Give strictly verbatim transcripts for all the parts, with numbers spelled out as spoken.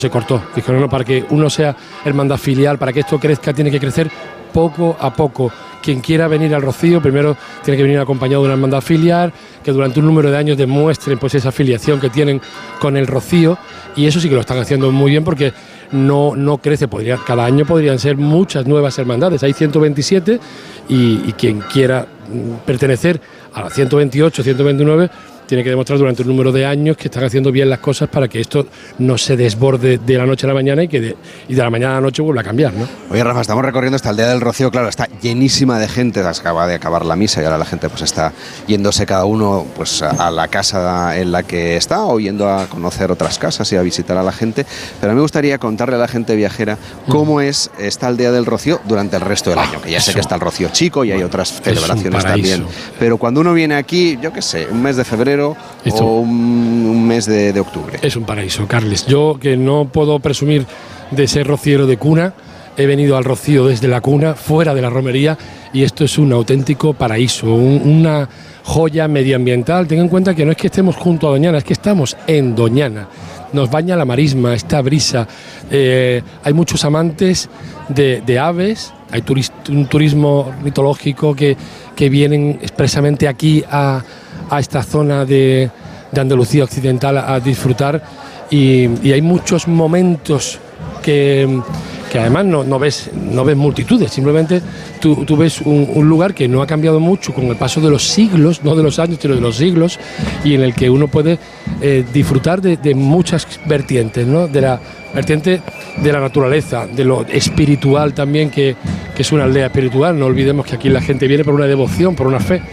Se cortó, dijo, no, no, para que uno sea hermandad filial, para que esto crezca, tiene que crecer poco a poco. Quien quiera venir al Rocío, primero tiene que venir acompañado de una hermandad filial, que durante un número de años demuestren pues esa afiliación que tienen con el Rocío, y eso sí que lo están haciendo muy bien porque no, no crece, podría, cada año podrían ser muchas nuevas hermandades, hay ciento veintisiete y, y quien quiera pertenecer a la ciento veintiocho, ciento veintinueve, tiene que demostrar durante un número de años que están haciendo bien las cosas para que esto no se desborde de la noche a la mañana y que de, y de la mañana a la noche vuelva a cambiar, ¿no? Oye, Rafa, estamos recorriendo esta aldea del Rocío, claro, está llenísima de gente, acaba de acabar la misa y ahora la gente pues está yéndose cada uno pues a la casa en la que está o yendo a conocer otras casas y a visitar a la gente, pero a mí me gustaría contarle a la gente viajera cómo es esta aldea del Rocío durante el resto del ah, año, que ya eso. sé que está el Rocío Chico y hay otras celebraciones un también, pero cuando uno viene aquí, yo qué sé, un mes de febrero Esto. o un, un mes de, de octubre. Es un paraíso, Carles. Yo, que no puedo presumir de ser rociero de cuna, he venido al Rocío desde la cuna, fuera de la romería, y esto es un auténtico paraíso, un, una joya medioambiental. Ten en cuenta que no es que estemos junto a Doñana, es que estamos en Doñana. Nos baña la marisma, esta brisa. Eh, hay muchos amantes de, de aves, hay turist, un turismo mitológico que, que vienen expresamente aquí a, a esta zona de, de Andalucía occidental a, a disfrutar, y, y hay muchos momentos que, que además no, no, ves, no ves multitudes, simplemente tú, tú ves un, un lugar que no ha cambiado mucho con el paso de los siglos, no de los años, sino de los siglos, y en el que uno puede eh, disfrutar de, de muchas vertientes, ¿no? De la vertiente de la naturaleza, de lo espiritual también, que, que es una aldea espiritual. No olvidemos que aquí la gente viene por una devoción, por una fe,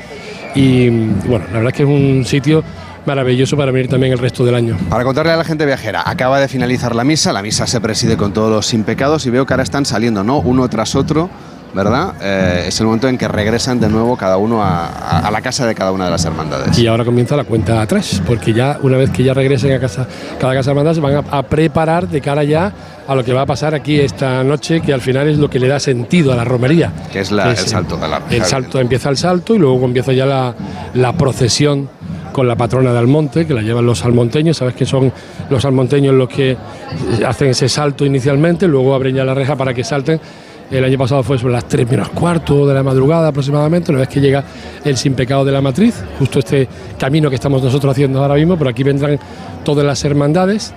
y bueno, la verdad es que es un sitio maravilloso para venir también el resto del año. Para contarle a la gente viajera, acaba de finalizar la misa, la misa se preside con todos los sin pecados y veo que ahora están saliendo, ¿no? Uno tras otro, ¿verdad? Eh, es el momento en que regresan de nuevo cada uno a, a, a la casa de cada una de las hermandades. Y ahora comienza la cuenta atrás, porque ya una vez que ya regresen a casa, cada casa de hermandad se van a, a preparar de cara ya a lo que va a pasar aquí esta noche, que al final es lo que le da sentido a la romería. Que es, la, que es el salto de la El salto, empieza el salto y luego empieza ya la, la procesión con la patrona de Almonte, que la llevan los almonteños. Sabes que son los almonteños los que hacen ese salto inicialmente, luego abren ya la reja para que salten. El año pasado fue sobre las tres menos cuarto de la madrugada aproximadamente, una vez que llega el Sin Pecado de la Matriz, justo este camino que estamos nosotros haciendo ahora mismo. Por aquí vendrán todas las hermandades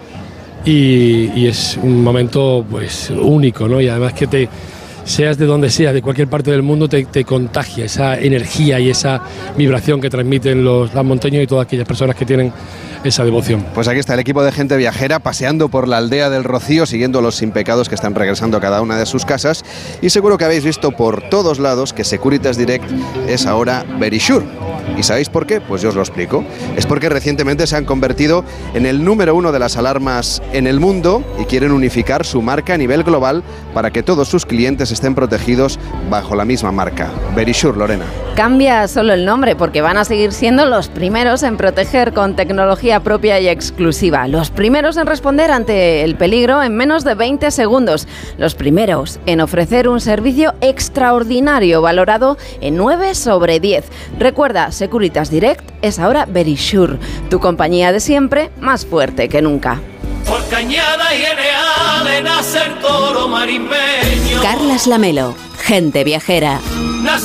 y, y es un momento pues único, ¿no? Y además que te seas de donde seas, de cualquier parte del mundo, te, te contagia esa energía y esa vibración que transmiten los monteños y todas aquellas personas que tienen esa devoción. Pues aquí está el equipo de gente viajera paseando por la aldea del Rocío, siguiendo los sin pecados que están regresando a cada una de sus casas, y seguro que habéis visto por todos lados que Securitas Direct es ahora Verisure. ¿Y sabéis por qué? Pues yo os lo explico. Es porque recientemente se han convertido en el número uno de las alarmas en el mundo y quieren unificar su marca a nivel global para que todos sus clientes estén protegidos bajo la misma marca. Verisure, Lorena. Cambia solo el nombre porque van a seguir siendo los primeros en proteger con tecnología propia y exclusiva. Los primeros en responder ante el peligro en menos de veinte segundos. Los primeros en ofrecer un servicio extraordinario valorado en nueve sobre diez. Recuerda, Securitas Direct es ahora Verisure, tu compañía de siempre más fuerte que nunca. Por Cañada y Eneal de nacer toro marimbeño. Carlas Lamelo, gente viajera.